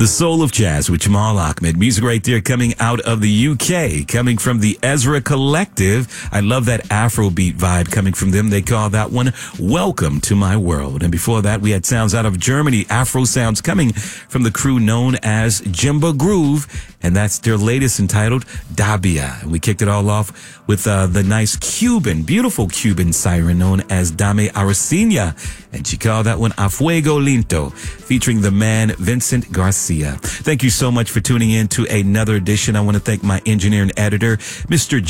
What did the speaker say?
The Soul of Jazz with Jamal Ahmed. Music right there coming out of the UK, coming from the Ezra Collective. I love that Afrobeat vibe coming from them. They call that one Welcome to My World. And before that, we had sounds out of Germany, Afro sounds coming from the crew known as Jimba Groove. And that's their latest entitled Dabia. We kicked it all off with the nice Cuban, beautiful Cuban siren known as Dame Aracena. And she called that one A Fuego Linto, featuring the man Vincent Garcia. Thank you so much for tuning in to another edition. I want to thank my engineer and editor, Mr.